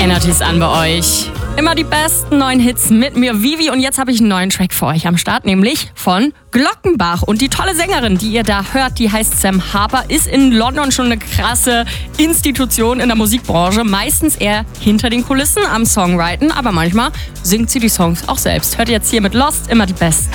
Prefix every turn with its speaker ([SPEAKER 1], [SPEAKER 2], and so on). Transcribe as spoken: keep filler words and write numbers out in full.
[SPEAKER 1] Energies an bei euch. Immer die besten neuen Hits mit mir, Vivi. Und jetzt habe ich einen neuen Track für euch am Start, nämlich von Glockenbach. Und die tolle Sängerin, die ihr da hört, die heißt Sam Harper, ist in London schon eine krasse Institution in der Musikbranche. Meistens eher hinter den Kulissen am Songwriten, aber manchmal singt sie die Songs auch selbst. Hört ihr jetzt hier mit Lost, immer die besten.